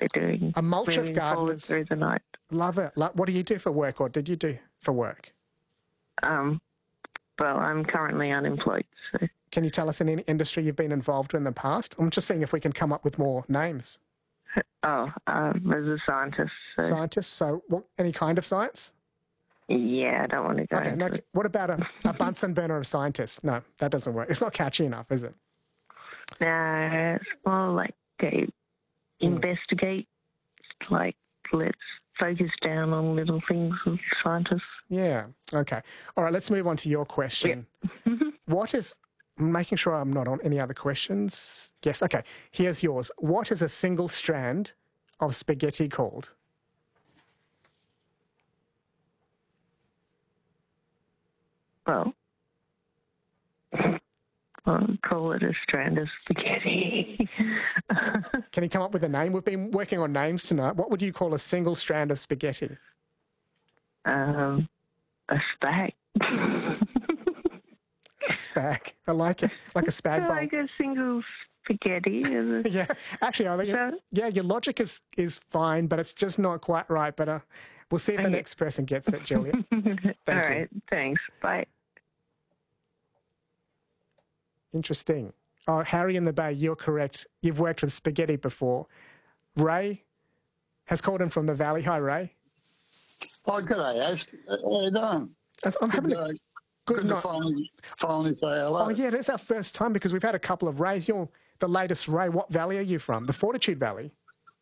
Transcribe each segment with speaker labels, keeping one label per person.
Speaker 1: they're doing.
Speaker 2: A mulch of
Speaker 1: moving forward
Speaker 2: gardeners.
Speaker 1: through the night.
Speaker 2: Love it. What do you do for work, or did you do for work?
Speaker 1: Well, I'm currently unemployed, so.
Speaker 2: Can you tell us in any industry you've been involved in the past? I'm just seeing if we can come up with more names.
Speaker 1: As a scientist. So.
Speaker 2: Scientist? So any kind of science?
Speaker 1: Yeah, I don't want to go into it.
Speaker 2: What about a Bunsen burner of scientists? No, that doesn't work. It's not catchy enough, is it?
Speaker 1: No, it's more like investigate, like let's focus down on little things with scientists.
Speaker 2: Yeah, okay. All right, let's move on to your question. Yeah. I'm making sure I'm not on any other questions. Yes, okay. Here's yours. What is a single strand of spaghetti called?
Speaker 1: Well, I'll call it a strand of spaghetti.
Speaker 2: Can you come up with a name? We've been working on names tonight. What would you call a single strand of spaghetti?
Speaker 1: A spag.
Speaker 2: A spag. I like it. Like a spag bowl.
Speaker 1: Like a single spaghetti. Is it?
Speaker 2: Yeah. Actually, I think your logic is fine, but it's just not quite right. But we'll see if the next person gets it, Julia.
Speaker 1: All right. Thanks. Bye.
Speaker 2: Interesting. Oh, Harry in the Bay, you're correct. You've worked with spaghetti before. Ray has called in from the Valley. Hi, Ray.
Speaker 3: Oh, good day, Ash. How you doing?
Speaker 2: I'm having a good night.
Speaker 3: Finally say hello.
Speaker 2: Oh, yeah, it's our first time because we've had a couple of Rays. You're the latest Ray. What valley are you from? The Fortitude Valley?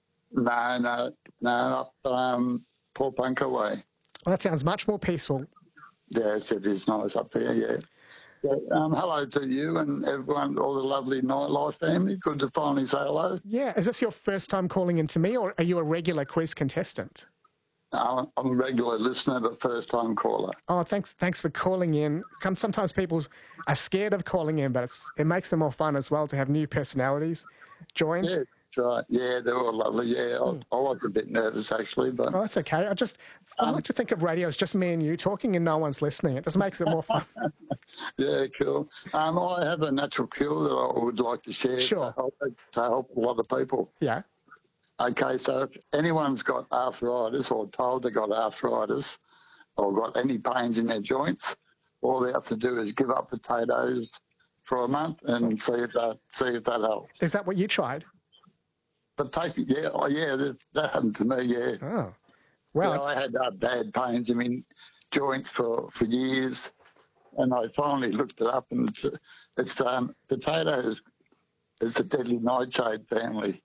Speaker 3: No, up Port Bunker way.
Speaker 2: Well, that sounds much more peaceful.
Speaker 3: Yes, it is nice up there, yeah. Hello to you and everyone, all the lovely Nightlife family. Good to finally say hello.
Speaker 2: Yeah. Is this your first time calling in to me, or are you a regular quiz contestant?
Speaker 3: I'm a regular listener, but first-time caller.
Speaker 2: Oh, thanks for calling in. Sometimes people are scared of calling in, but it makes them more fun as well to have new personalities join.
Speaker 3: Yeah, that's right. Yeah, they're all lovely. Yeah, I was a bit nervous, actually. But
Speaker 2: oh, that's okay. I like to think of radio as just me and you talking and no one's listening. It just makes it more fun.
Speaker 3: Yeah, cool. I have a natural cure that I would like to share
Speaker 2: to
Speaker 3: help a lot of people.
Speaker 2: Yeah.
Speaker 3: Okay, so if anyone's got arthritis or told they got arthritis or got any pains in their joints, all they have to do is give up potatoes for a month and see if that helps.
Speaker 2: Is that what you tried?
Speaker 3: But that happened to me, yeah.
Speaker 2: Oh, well.
Speaker 3: Yeah, I had bad pains in my joints for years, and I finally looked it up, and it's potatoes. It's a deadly nightshade family.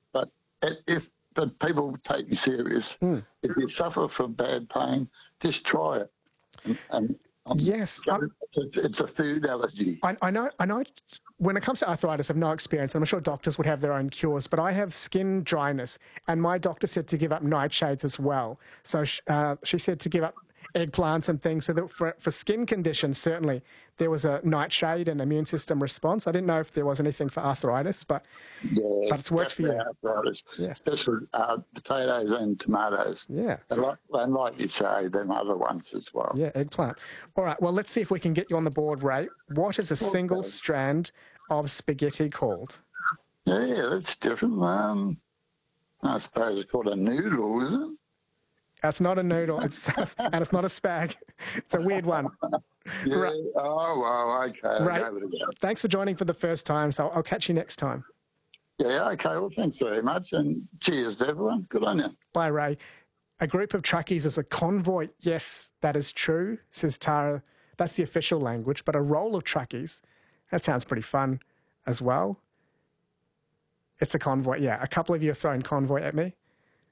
Speaker 3: But people take me serious. If you suffer from bad pain, just try it.
Speaker 2: Yes.
Speaker 3: It's a food allergy.
Speaker 2: I know. When it comes to arthritis, I have no experience. I'm sure doctors would have their own cures, but I have skin dryness, and my doctor said to give up nightshades as well. So she said to give up eggplants and things, so that for skin conditions, certainly there was a nightshade and immune system response. I didn't know if there was anything for arthritis, but it's worked for you.
Speaker 3: Arthritis,
Speaker 2: yeah.
Speaker 3: Especially potatoes and tomatoes.
Speaker 2: Yeah.
Speaker 3: And like you say, them other ones as well.
Speaker 2: Yeah, eggplant. All right, well, let's see if we can get you on the board, Ray. What is a single strand of spaghetti called?
Speaker 3: Yeah, that's different. I suppose it's called a noodle, is it?
Speaker 2: That's not a noodle, and it's not a spag. It's a weird one.
Speaker 3: Yeah. Right. Oh, well, okay.
Speaker 2: Ray, thanks for joining for the first time, so I'll catch you next time.
Speaker 3: Yeah, okay. Well, thanks very much, and cheers to everyone. Good on you.
Speaker 2: Bye, Ray. A group of truckies is a convoy. Yes, that is true, says Tara. That's the official language, but a roll of truckies, that sounds pretty fun as well. It's a convoy. Yeah, a couple of you are throwing convoy at me.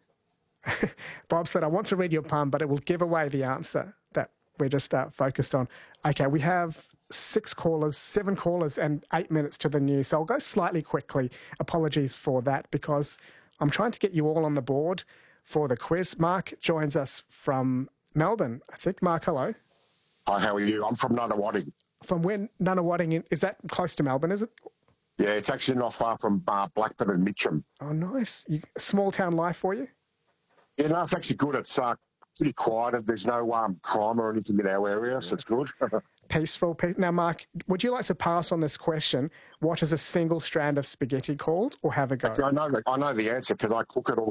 Speaker 2: Bob said, I want to read your pun, but it will give away the answer that we're just focused on. Okay, we have 7 callers and 8 minutes to the news. So I'll go slightly quickly. Apologies for that because I'm trying to get you all on the board for the quiz. Mark joins us from Melbourne. I think, Mark, hello.
Speaker 4: Hi, how are you? I'm from Nunawading.
Speaker 2: From where? Nunawading, is that close to Melbourne, is it?
Speaker 4: Yeah, it's actually not far from Blackburn and Mitcham.
Speaker 2: Oh, nice. Small town life for you?
Speaker 4: Yeah, no, it's actually good. It's pretty quiet. There's no crime or anything in our area, so it's good.
Speaker 2: Peaceful. Now, Mark, would you like to pass on this question? What is a single strand of spaghetti called, or have a go?
Speaker 4: Actually, I know the answer because I cook it all